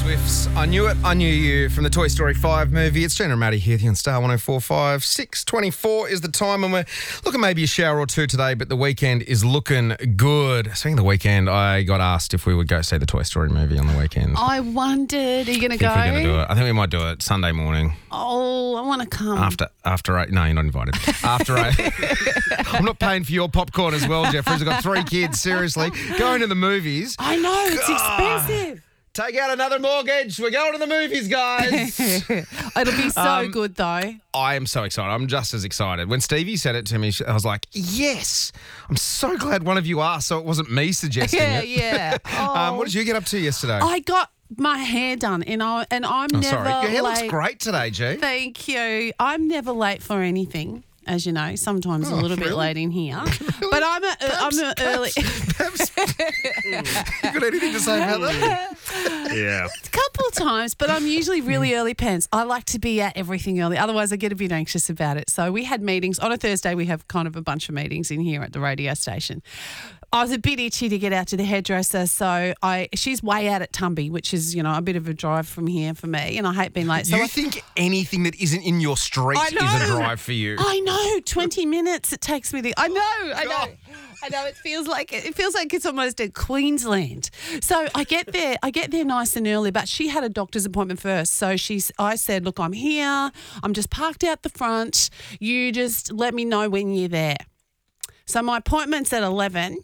Swift's I Knew It, I Knew You from the Toy Story 5 movie. It's Gina and Maddie here on Star 104.5. 6:24 is the time and we're looking maybe a shower or two today, but the weekend is looking good. Speaking of the weekend, I got asked if we would go see the Toy Story movie on the weekend. I wondered, are you going to go? We're going to do it. I think we might do it Sunday morning. Oh, I want to come. After 8. No, you're not invited. After 8. I'm not paying for your popcorn as well, Jeffries. I've got 3 kids, seriously. Going to the movies. I know, it's expensive. Take out another mortgage. We're going to the movies, guys. It'll be so good, though. I am so excited. I'm just as excited. When Stevie said it to me, I was like, yes. I'm so glad one of you asked, so it wasn't me suggesting it. Yeah. Oh. What did you get up to yesterday? I got my hair done, and I'm never sorry. Your hair looks late. great today, G. Thank you. I'm never late for anything. As you know, sometimes a little bit late in here. Really? But I'm an early... Perhaps. You got anything to say about that? Yeah. A couple of times, but I'm usually really early pants. I like to be at everything early. Otherwise, I get a bit anxious about it. So we had meetings. On a Thursday, we have kind of a bunch of meetings in here at the radio station. I was a bit itchy to get out to the hairdresser, so she's way out at Tumby, which is, a bit of a drive from here for me, and I hate being late. So You think anything that isn't in your street is a drive for you? I know, 20 minutes it takes me to. I know. It feels like it's almost at Queensland. So I get there nice and early. But she had a doctor's appointment first. So I said, look, I'm here. I'm just parked out the front. You just let me know when you're there. So my appointment's at 11,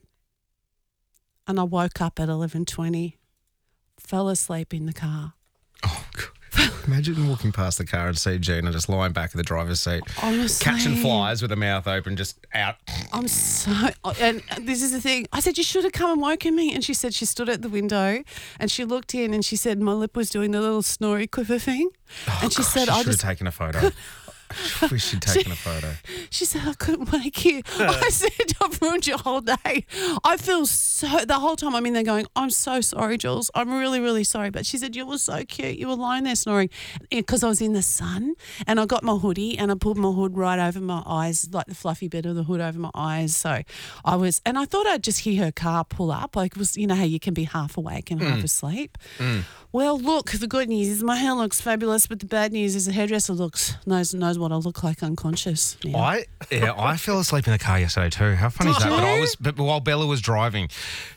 and I woke up at 11:20. Fell asleep in the car. Oh, God. Imagine walking past the car and see Gina just lying back in the driver's seat, Honestly, catching flies with her mouth open, just out. I'm so, and this is the thing. I said, you should have come and woken me. And she said she stood at the window and she looked in and she said my lip was doing the little snory quiver thing. And she said, I should have taken a photo. I wish she'd taken a photo. She said, I couldn't wake you. I said, I've ruined your whole day. I feel the whole time I'm in there going, I'm so sorry, Jules. I'm really, really sorry. But she said, you were so cute. You were lying there snoring because I was in the sun and I got my hoodie and I pulled my hood right over my eyes, like the fluffy bit of the hood over my eyes. So and I thought I'd just hear her car pull up. Like, it was, how you can be half awake and half asleep. Well, look, the good news is my hair looks fabulous, but the bad news is the hairdresser knows what I look like unconscious now. I fell asleep in the car yesterday too. How funny is that? But while Bella was driving,